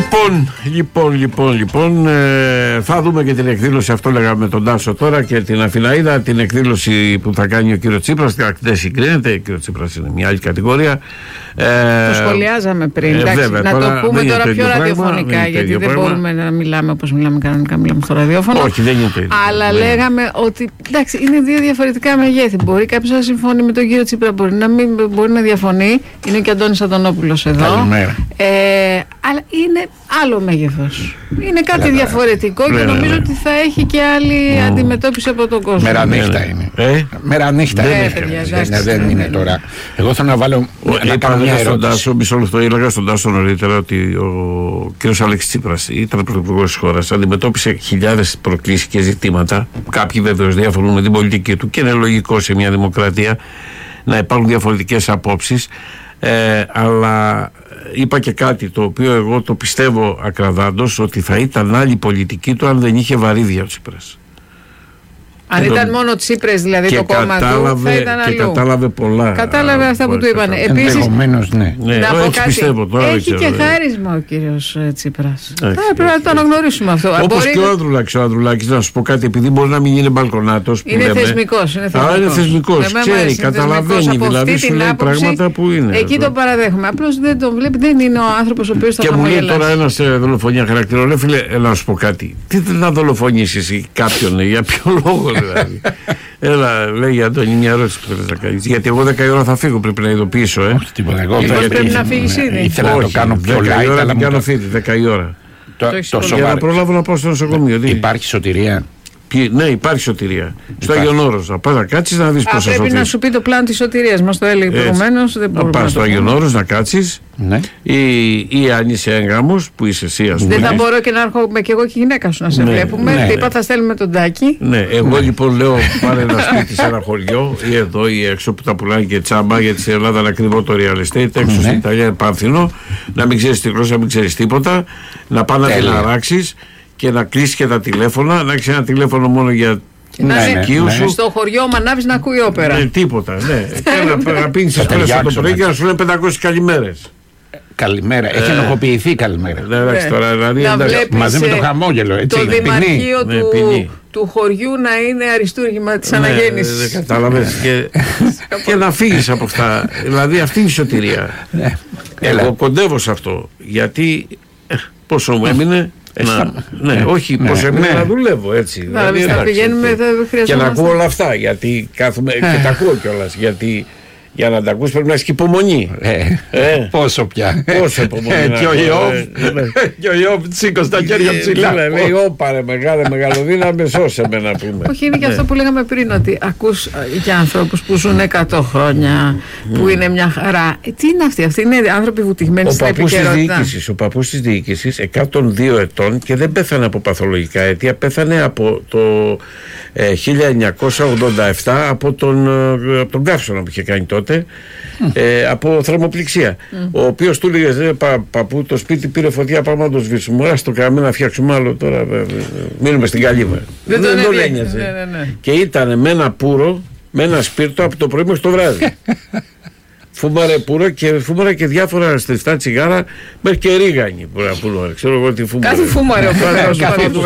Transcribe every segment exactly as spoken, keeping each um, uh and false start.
Λοιπόν, λοιπόν, λοιπόν, λοιπόν ε, θα δούμε και την εκδήλωση, αυτό λέγαμε με τον Τάσο τώρα, και την Αθηναίδα, την εκδήλωση που θα κάνει ο κύριο Τσίπρας. Δεν συγκρίνεται, ο κύριο Τσίπρας είναι μια άλλη κατηγορία. Ε, το σχολιάζαμε πριν, ε, εντάξει, βέβαια, να τώρα, το πούμε τώρα πιο πράγμα, ραδιοφωνικά, δεν γιατί δεν πράγμα. Μπορούμε να μιλάμε όπως μιλάμε κανονικά, μιλάμε στο ραδιόφωνο. Όχι, δεν είναι το ίδιο. Αλλά ναι. λέγαμε ότι εντάξει, είναι δύο διαφορετικά μεγέθη. Μπορεί κάποιος να συμφωνεί με τον κύριο Τσίπρα, μπορεί να, μην, μπορεί να διαφωνεί. Είναι και ο Αντώνης Αντωνόπουλος εδώ. Καλημέρα. Ε, αλλά είναι άλλο μέγεθος. Είναι κάτι Λέβαια. διαφορετικό Λέβαια. και νομίζω ότι θα έχει και άλλη mm. αντιμετώπιση από τον κόσμο. Μέρα νύχτα είναι. Ε? Μέρα νύχτα ε, είναι. παιδιά, δεν, δεν, δεν είναι τώρα. Εγώ θέλω να βάλω. Να κάνω μια ερώτηση. Μισό λεπτό, έλεγα στον Τάσο νωρίτερα ότι ο κ. Αλέξης Τσίπρας ήταν πρωθυπουργός της χώρας. Αντιμετώπισε χιλιάδες προκλήσεις και ζητήματα. Κάποιοι βεβαίως διαφωνούν με την πολιτική του και είναι λογικό σε μια δημοκρατία να υπάρχουν διαφορετικές απόψεις. Ε, αλλά είπα και κάτι το οποίο εγώ το πιστεύω ακραδάντως, ότι θα ήταν άλλη πολιτική του αν δεν είχε βαρύδια ο Τσίπρας. Αν και ήταν τον... μόνο Τσίπρας δηλαδή το κόμμα του, θα ήταν αλλού. Και κατάλαβε πολλά. Κατάλαβε α, αυτά που του είπαν. Επίσης, ενδεχομένως, ναι. ναι, να πω έτσι κάτι. πιστεύω, τώρα έχει ξέρω, και χάρισμα ο κύριος Τσίπρας. Έχει, θα πρέπει να το αναγνωρίσουμε αυτό. Όπως μπορεί... και ο Ανδρουλάκης. Ο Ανδρουλάκης, να σου πω κάτι, επειδή μπορεί να μην είναι μπαλκονάτος. Είναι θεσμικός. Είναι θεσμικός. Ξέρει, καταλαβαίνει, δηλαδή σου λέει πράγματα που είναι. Εκεί το παραδέχομαι. Απλώς δεν τον βλέπει, δεν είναι ο άνθρωπος ο οποίος θα χαμογελάσει. Και μου λέει τώρα ένας δολοφονία χαρακτήρα, λέει φίλε, να σου πω κάτι. Τι να δολοφονήσεις κάποιον, για ποιο λόγο δηλαδή. Έλα, λέει Αντώνη, μια ερώτηση που θέλεις να κάνεις. Γιατί εγώ δέκα η ώρα θα φύγω, πρέπει να ειδοποιήσω. Ε. Όχι τίποτα. Εγώ γιατί πρέπει να φύγεις ήδη. Ήθελα να το κάνω πιο light, αλλά μου κάνω φύγει, δέκα η ώρα. Για να προλάβω να πάω στο νοσοκομείο. Υπάρχει σωτηρία. Ναι, υπάρχει σωτηρία. Στο Άγιον Όρος. Να πας να κάτσεις να δεις πώς θα σωθείς. Πρέπει να σου πει το πλάνο της σωτηρίας. Μας το έλεγε προηγουμένως. Να πας στο Άγιον Όρος να κάτσεις. Ναι. Ή, ή αν είσαι έγγαμος που είσαι εσύ, ας πούμε. Δεν θα μπορώ και να έρχομαι και εγώ και η γυναίκα σου να σε ναι, βλέπουμε. Ναι, είπα θα στέλνουμε τον Τάκη. Ναι, εγώ ναι. λοιπόν λέω πάρε ένα σπίτι σε ένα χωριό ή εδώ ή έξω που τα πουλάνε και τσάμπα, γιατί στην Ελλάδα είναι ακριβό το real estate. Έξω ναι. στην Ιταλία είναι πανθυνό. Να μην ξέρεις τη γλώσσα, να μην ξέρεις τίποτα. Να πάνε να την αράξεις και να κλείσεις και τα τηλέφωνα. Να έχεις ένα τηλέφωνο μόνο για. Ναι, ναι, ναι. Σου. Στο χωριό μου ανάβεις να ακούει όπερα. Ναι, τίποτα. Ναι. Και να, να πίνεις εσπρέσο το πρωί και να σου λένε πεντακόσιες καλημέρες. Καλημέρα. Έχει ενοχοποιηθεί καλημέρα. Ναι, εντάξει τώρα. Δηλαδή, μαζί με το χαμόγελο. Έτσι, το δημαρχείο του, ναι, του χωριού να είναι αριστούργημα της ναι, αναγέννησης. Ναι, κατάλαβες. και, και να φύγεις από αυτά. Δηλαδή αυτή είναι η σωτηρία. Ναι. Εγώ κοντεύω σε αυτό. Γιατί πόσο μου έμεινε. Να, ναι, ναι, όχι, ναι, πως εμείς ναι. να δουλεύω έτσι. Δηλαδή, θα πηγαίνουμε, θα και να ακούω όλα αυτά, γιατί κάθομαι και τα ακούω κιόλας, γιατί για να τα ακούς πρέπει να έχεις και υπομονή. Ε, ε, πόσο πια. Πόσο υπομονή. Ε, και ο Ιώβ, και ο Ιώβ σήκωσε τα χέρια ψηλά. Λέει, όπαρε μεγάλε μεγαλοδύναμη, σώσε με να πούμε. Όχι, είναι και αυτό που λέγαμε πριν, ότι ακούς για ανθρώπους που ζουν εκατό χρόνια, που είναι μια χαρά. Τι είναι αυτοί, αυτοί είναι άνθρωποι βουτυγμένοι στην επικαιρότητα. Ο παππούς της διοίκησης, εκατόν δύο ετών και δεν πέθανε από παθολογικά αίτια, πέθανε από το χίλια εννιακόσια ογδόντα επτά από τον Καύσωνα που είχε κάνει τότε. Mm. Ε, από θερμοπληξία. Mm. Ο οποίος του έλεγε πα, παππού, το σπίτι πήρε φωτιά, πάμε να το σβήσουμε. Ας το κάνουμε να φτιάξουμε άλλο τώρα. Μείνουμε στην καλύβα. Δεν τον ένοιαζε. Ναι, ναι, ναι. Και ήταν με ένα πουρο, με ένα σπίρτο από το πρωί μέχρι το βράδυ. Φούμαρε πουρο και φούμαρε και διάφορα στριστά τσιγάρα μέχρι και ρίγανη. Ξέρω εγώ τι φούμαρε. Κάθε φούμαρε ο πρόεδρος.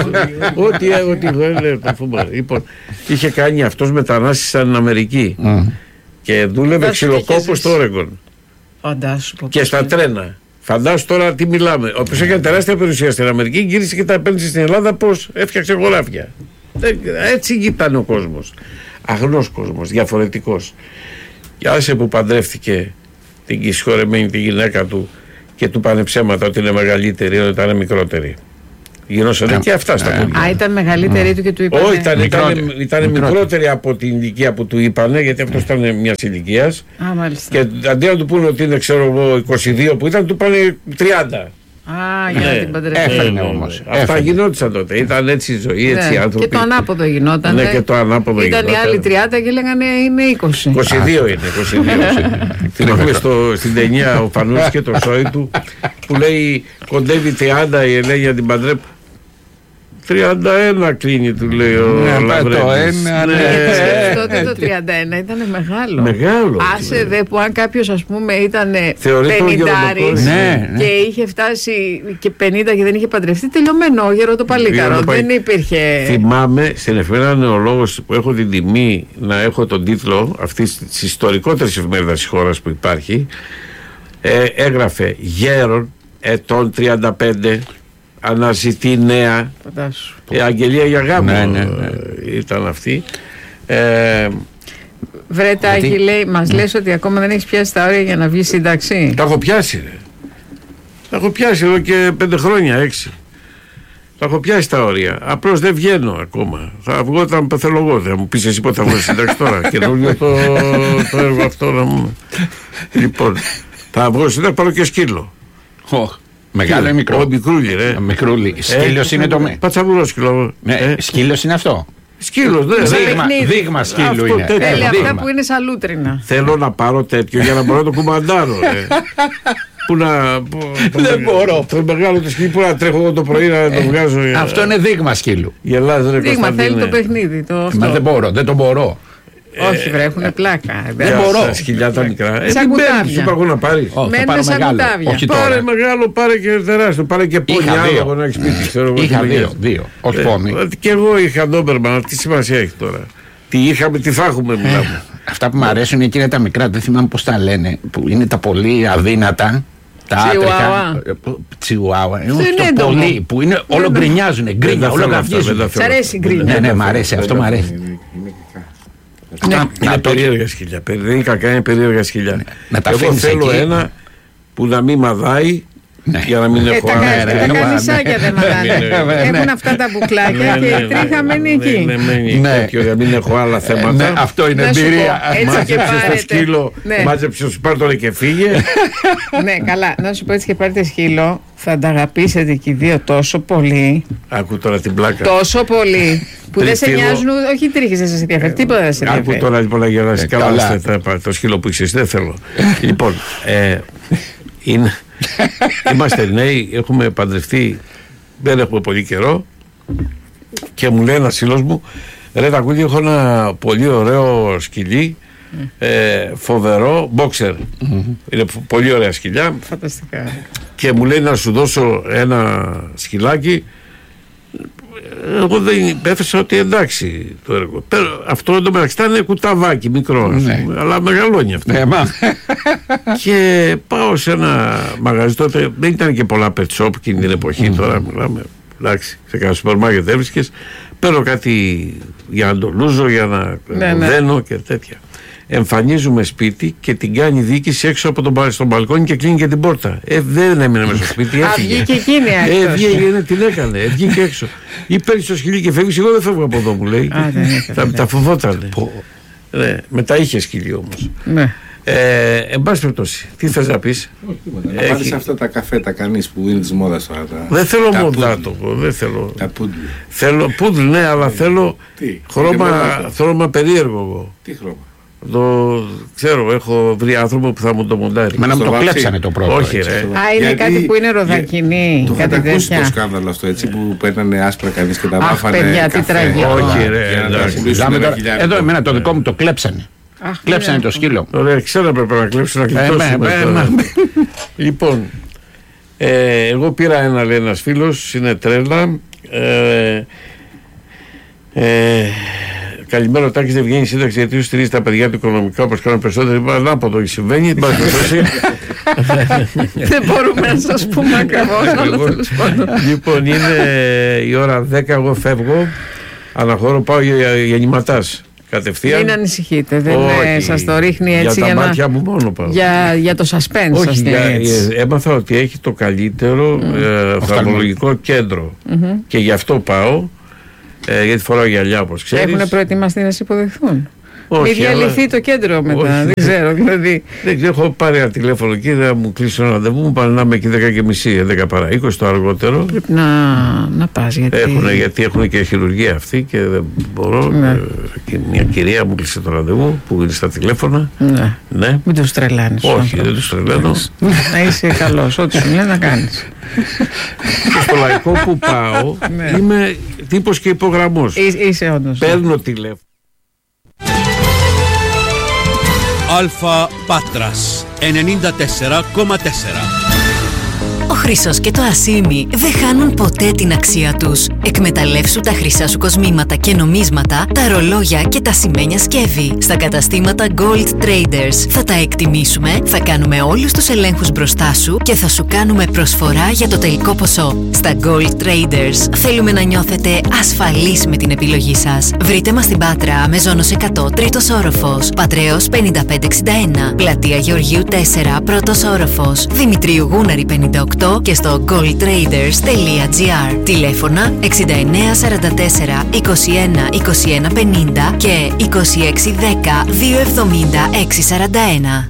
Ό,τι έλεγε το φούμαρε. Λοιπόν, είχε κάνει αυτός μετανάστης στην Αμερική. Και δούλευε ξυλοκόπο στο Όρεγκον. Και στα τρένα. Φαντάσου τώρα τι μιλάμε. Ο οποίος έκανε τεράστια περιουσία στην Αμερική, γύρισε και τα επένδυσε στην Ελλάδα. Πώς έφτιαξε χωράφια. Έτσι ήταν ο κόσμος. Αγνός κόσμος, διαφορετικός. Και άσε που παντρεύτηκε την συγχωρεμένη τη γυναίκα του και του πάνε ψέματα ότι είναι μεγαλύτερη, ότι ήταν μικρότερη. Γινώσανε και αυτά στα χωριά. Α, ήταν μεγαλύτερη του και του είπανε. Όχι, ήταν, ήταν, ήταν μικρότερη από την ηλικία που του είπανε, γιατί αυτός ήταν μια ηλικία. Α, μάλιστα. Και αντί να του πούνε ότι είναι, ξέρω εγώ, είκοσι δύο που ήταν, του πάνε τριάντα. Α, για να την παντρευτεί. Έφερνε όμως. Αυτά γινόντουσαν τότε. Ήταν έτσι η ζωή, έτσι οι άνθρωποι. Και το ανάποδο γινόταν. Ναι, και το ανάποδο ήταν οι άλλοι τριάντα και λέγανε είναι είκοσι. είκοσι δύο είναι. είκοσι δύο. Θυμάμαι στην ταινία ο Φανούλης και το σόι του που λέει κοντεύει τριάντα η Ελένη την παντρέπ. τριάντα ένα κλείνει, του λέει ο Λαβρέντης. Το ένα, ναι. ναι. Τότε το τριάντα ένα ήταν μεγάλο. Μεγάλο. Άσε δε που αν κάποιος ας πούμε ήταν πενηντάρης ναι, ναι. και είχε φτάσει και πενήντα και δεν είχε παντρευτεί, τελειωμένο γερό το παλίκαρο. Δεν υπήρχε. Θυμάμαι στην εφημερίδα Νεολόγος που έχω την τιμή να έχω τον τίτλο αυτής της ιστορικότερης εφημερίδας της χώρας που υπάρχει, ε, έγραφε γέρον ετών τριάντα πέντε αναζητεί νέα. Η Αγγελία για γάμο ναι, ναι, ναι. ήταν αυτή. Ε, Βρε Τάκη, λέει, μας ναι. λες ότι ακόμα δεν έχεις πιάσει τα όρια για να βγει σύνταξη. Τα έχω πιάσει ρε. Τα έχω πιάσει εδώ και πέντε χρόνια, έξι. Τα έχω πιάσει τα όρια. Απλώς δεν βγαίνω ακόμα. Θα βγω όταν πεθαίνω εγώ. Θα μου πεις εσύ πότε θα βγω σύνταξη τώρα. Και να βγω το, το έργο αυτό να μου. Λοιπόν, θα βγω σύνταξη, πάρω και σκύλο. Oh. Μεγάλο ή μικρό? Ο μικρούλι, ρε. Μικρούλι. Σκύλος ε, είναι το με. Πατσαβουρό σκύλο. Ναι, ε. Σκύλος είναι αυτό. Σκύλος, ναι. Δείγμα, δείγμα σκύλου αυτό, είναι. Θέλει ε, αυτά δείγμα. Που είναι σαλούτρινα. Θέλω να πάρω τέτοιο για να μπορώ να το κουμαντάρω. ε. Που να. Που, δεν που, μπορώ. Το μεγάλο το σκύλο που να τρέχω εγώ το πρωί να το βγάζω. Ε, αυτό είναι δείγμα σκύλου. Δείγμα, θέλει το παιχνίδι. Μα δεν μπορώ, δεν το μπορώ. Όχι, βρε, έχουν πλάκα. Δεν μπορώ. Τα σκυλιά τα μικρά. Σαν κουτάβια. Σου παγώ να πάρει. Μένουν σαν κουτάβια. Πάρε μεγάλο, πάρε και τεράστιο. Πάρε και πόνι άλλο να έχει σπίτι. Είχα δύο, δύο. Όχι πόνι. Και εγώ είχα ντόμπερμαν. Τι σημασία έχει τώρα? Τι είχαμε, τι θα έχουμε, μιλάμε. Αυτά που μου αρέσουν εκεί είναι τα μικρά. Δεν θυμάμαι πώς τα λένε. Που είναι τα πολύ αδύνατα. Τα άτριχα. Τσιουάουα. Είναι πολύ. Που είναι όλο γκρινιάζουν. Γκρίνια, όλο γραφίζουν. Σ' αρέσει η γκρίνια? Ναι, ναι, μ' αρέσει. Αυτό μ' αρέσει. Ναι, είναι περίεργα σκυλιά. Δεν είναι κακά, είναι περίεργα σκυλιά. Ναι, εγώ θέλω εκεί. Ένα που να μην μαδάει ναι. για να μην έχω ε, άδεια. Τα καμισάκια δεν μαδάνε. Έχουν αυτά τα μπουκλάκια και η τρίχα μένει εκεί. Ναι, για να μην έχω άλλα θέματα. Αυτό είναι εμπειρία. Μάζεψε το σκύλο, μάζεψε το σπάρτολε και φύγε. Ναι, καλά. Να σου πω έτσι και πάρετε σκύλο. Θα τα αγαπήσετε και οι δύο τόσο πολύ. Άκου τώρα την πλάκα. Τόσο πολύ. Που δεν σε νοιάζουν, όχι οι τρίχες δεν σε ενδιαφέρει. Τίποτα δεν σε ενδιαφέρει. Άκου τώρα λοιπόν να γελάσει. Καλά, το σκύλο που είσαι, δεν θέλω. Λοιπόν, είμαστε νέοι, έχουμε παντρευτεί, δεν έχουμε πολύ καιρό. Και μου λέει ένας φίλος μου, ρε Τακούλη, έχω ένα πολύ ωραίο σκυλί. Ε, φοβερό μπόξερ. Mm-hmm. Είναι πολύ ωραία σκυλιά. Φανταστικά. Και μου λέει να σου δώσω ένα σκυλάκι. Εγώ δεν πέθασα ότι εντάξει το έργο. Αυτό εδώ μεταξύ ήταν κουταβάκι μικρό, ναι. Αλλά μεγαλώνει αυτό. Ναι, και πάω σε ένα μαγαζί, τότε δεν ήταν και πολλά pet shop εκείνη την εποχή. Mm-hmm. Τώρα μιλάμε. Εντάξει, σε κανένα σούπερ μάρκετ έβρισκες. Παίρνω κάτι για να το λούζω, για να ναι, ναι. δένω και τέτοια. Εμφανίζουμε σπίτι και την κάνει διοίκηση έξω από τον στον μπαλκόνι και κλείνει και την πόρτα. Ε, δεν έμεινε μέσα στο σπίτι. Έφυγε. Βγήκε εκείνη έξω. Ε, βγήκε, την έκανε. Ε, βγήκε έξω. Ή παίρνει το σκυλί και φεύγει. Εγώ δεν φεύγω από εδώ, μου λέει. Τα, τα φοβότανε. Ναι, μετά είχε σκυλί όμως. Ναι. Ε, εν πάση περιπτώσει, τι θες να πεις? Να πάρεις αυτά τα καφέ, τα κανείς που είναι της μόδας τώρα. Δεν θέλω μοντάτο. Δεν θέλω. Τα πούντλ. Θέλω πούντλ, ναι, αλλά θέλω χρώμα περίεργο εγώ. Τι χρώμα? Το ξέρω, έχω βρει άνθρωπο που θα μου το μοντάρει. Μα να μου το κλέψανε το πρώτο. Όχι, ρε. Α, είναι γιατί, κάτι που είναι ροδακινή. Το είχατε ακούσει το σκάνδαλο αυτό, έτσι, που παίρνανε άσπρα κανείς και τα βάφανε. Αχ, παιδιά, τι τραγικό. Όχι, ρε. Εδώ εμένα το δικό μου το κλέψανε. Κλέψανε το σκύλο. Ωραία, ξέρω πρέπει να κλέψουν να κλειτώσουμε. Λοιπόν, εγώ πήρα ένα, λέει ένας φίλος, είναι τρέλα. Καλημέρα, ο Τάκης δεν βγαίνει σύνταξη γιατί σου στηρίζει τα παιδιά του οικονομικά όπως κάνουν περισσότεροι. Ανάποδο συμβαίνει. Δεν μπορούμε να σας πούμε ακριβώς. Λοιπόν, είναι η ώρα δέκα, εγώ φεύγω. Αναχώρω, πάω για νηματάς. Κατευθείαν. Μην ανησυχείτε, δεν σας το ρίχνει έτσι για, για τα μάτια μου μόνο πάω. Για, για το suspense. Όχι, για, έμαθα ότι έχει το καλύτερο mm. ε, οφθαλμολογικό κέντρο mm-hmm. και γι' αυτό πάω. Ε, γιατί φοράω γυαλιά, όπως ξέρεις. Έχουν προετοιμαστεί να σε υποδεχθούν. Μη διαλυθεί το κέντρο μετά. Όχι. Δεν ξέρω. Δηλαδή. Δεν έχω πάρει ένα τηλέφωνο εκεί, δεν μου κλείσει ένα ραντεβού. Μου πάνε να είμαι εκεί δέκα και μισή, έντεκα παρά είκοσι το αργότερο. Πρέπει να, να πα. Γιατί... Έχουν, γιατί έχουν και χειρουργία αυτή και δεν μπορώ. Ναι. Και μια κυρία μου κλείσε το ραντεβού που είναι στα τηλέφωνα. Ναι. Ναι. Μην του τρελάνει. Όχι, δεν του τρελαίνω. Να είσαι καλό. Ό,τι σου λέει να κάνει. Και στο λαϊκό που πάω ναι. είμαι τύπος και υπογραμμός. Είσαι όντως. Παίρνω τηλέφωνο. Αλφα Πάτρας ενενήντα τέσσερα κόμμα τέσσερα. Ο χρυσός και το ασίμι δεν χάνουν ποτέ την αξία τους. Εκμεταλλεύσου τα χρυσά σου κοσμήματα και νομίσματα, τα ρολόγια και τα σημαίνια σκεύη. Στα καταστήματα Gold Traders θα τα εκτιμήσουμε, θα κάνουμε όλους τους ελέγχους μπροστά σου και θα σου κάνουμε προσφορά για το τελικό ποσό. Στα Gold Traders θέλουμε να νιώθετε ασφαλείς με την επιλογή σας. Βρείτε μας στην Πάτρα, Μεζόνος εκατό, τρίτος όροφος, Πατρέως πενήντα πέντε εξήντα ένα, Πλατεία Γεωργίου τέσσερα, πρώτος όροφος, Δημητρίου Γούναρη πενήντα οκτώ και στο gold traders τελεία gr. Τηλέφωνα εξήντα εννέα σαράντα τέσσερα είκοσι ένα είκοσι ένα πενήντα και είκοσι έξι δέκα δύο εβδομήντα έξι σαράντα ένα.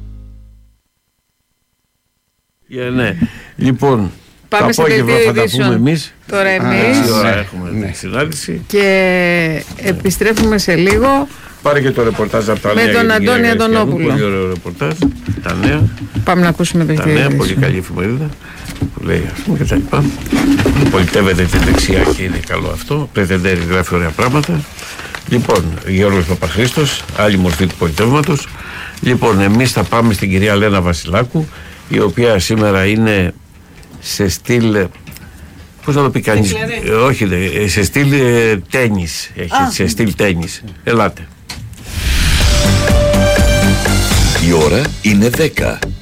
Yeah, ναι. Λοιπόν, πάμε το απόγευμα θα τα πούμε εμείς. Τώρα εμείς. Έξι ώρα έχουμε ναι. συνάντηση. Και επιστρέφουμε σε λίγο. Πάρε και το ρεπορτάζ από τα με τον Αντώνη Αντωνόπουλο. Πολύ ωραίο ρεπορτάζ. Τα νέα. Πάμε να ακούσουμε το Τα νέα, πολύ καλή εφημερίδα. Που λέει ας πούμε και τα λοιπά. Πολιτεύεται τη δεξιά και είναι καλό αυτό. Πρετεντέρη γράφει ωραία πράγματα. Λοιπόν, Γιώργος Παπαχρήστος, άλλη μορφή του πολιτεύματος. Λοιπόν, εμείς θα πάμε στην κυρία Λένα Βασιλάκου, η οποία σήμερα είναι σε στυλ. Πώς να το πει κανείς, ε, όχι, σε στυλ ε, τένις. Έχει, ah. σε στυλ τένις. Ελάτε. Η ώρα είναι δέκα.